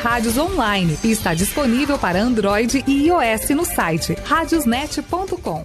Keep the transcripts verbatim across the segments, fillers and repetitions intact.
rádios online e está disponível para Android e iOS no site radiosnet ponto com.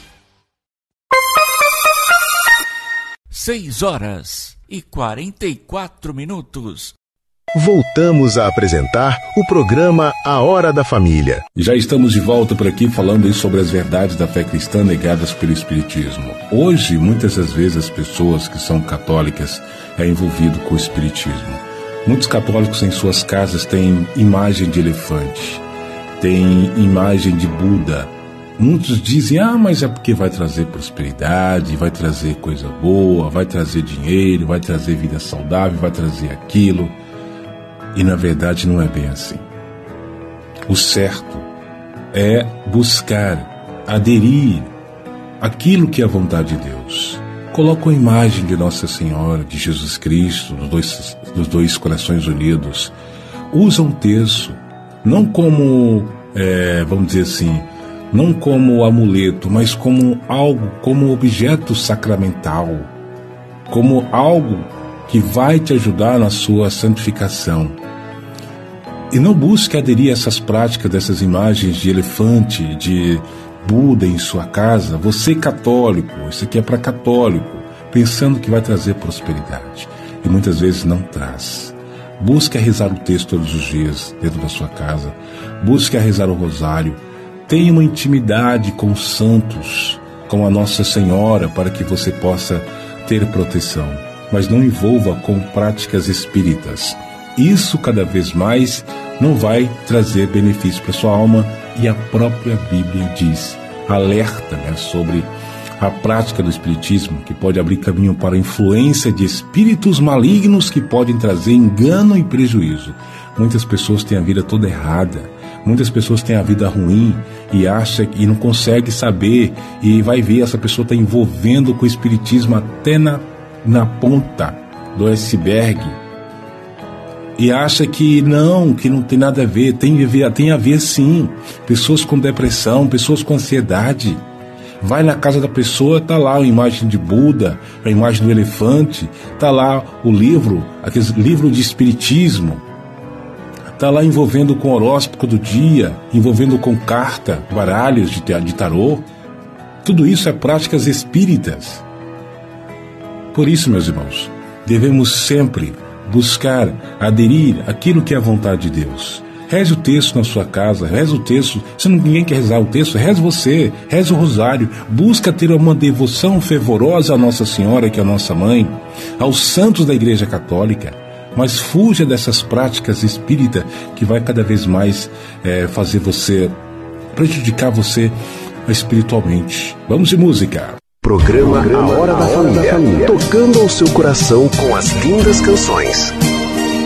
Seis horas e quarenta e quatro minutos. Voltamos a apresentar o programa A Hora da Família. Já estamos de volta por aqui falando sobre as verdades da fé cristã negadas pelo Espiritismo. Hoje, muitas das vezes, as pessoas que são católicas é envolvido com o Espiritismo. Muitos católicos em suas casas têm imagem de elefante, têm imagem de Buda. Muitos dizem, ah, mas é porque vai trazer prosperidade, vai trazer coisa boa, vai trazer dinheiro, vai trazer vida saudável, vai trazer aquilo. E na verdade não é bem assim. O certo é buscar, aderir àquilo que é a vontade de Deus. Colocam a imagem de Nossa Senhora, de Jesus Cristo, dos dois, dos dois corações unidos. Usam o terço, não como, é, vamos dizer assim, não como amuleto, mas como algo, como objeto sacramental, como algo que vai te ajudar na sua santificação. E não busque aderir a essas práticas, dessas imagens de elefante, de Buda em sua casa. Você católico, isso aqui é para católico, pensando que vai trazer prosperidade. E muitas vezes não traz. Busque a rezar o texto todos os dias dentro da sua casa. Busque a rezar o rosário. Tenha uma intimidade com os santos, com a Nossa Senhora, para que você possa ter proteção. Mas não envolva com práticas espíritas. Isso cada vez mais não vai trazer benefício para sua alma, e a própria Bíblia diz, alerta, né, sobre a prática do espiritismo, que pode abrir caminho para a influência de espíritos malignos que podem trazer engano e prejuízo. Muitas pessoas têm a vida toda errada, muitas pessoas têm a vida ruim e acha e não consegue saber, e vai ver, essa pessoa está envolvendo com o espiritismo até na, na ponta do iceberg. E acha que não, que não tem nada a ver, tem a ver, tem a ver sim. Pessoas com depressão, pessoas com ansiedade. Vai na casa da pessoa, tá lá a imagem de Buda, a imagem do elefante, tá lá o livro, aquele livro de espiritismo, tá lá envolvendo com horóscopo do dia, envolvendo com carta, baralhos de, de tarô. Tudo isso é práticas espíritas. Por isso, meus irmãos, devemos sempre buscar aderir àquilo que é a vontade de Deus. Reze o texto na sua casa, reze o texto. Se ninguém quer rezar o texto, reze você, reze o rosário. Busca ter uma devoção fervorosa à Nossa Senhora, que é a nossa mãe, aos santos da Igreja Católica, mas fuja dessas práticas espíritas que vai cada vez mais é, fazer você, prejudicar você espiritualmente. Vamos de música. Programa A Hora da Família, tocando ao seu coração com as lindas canções.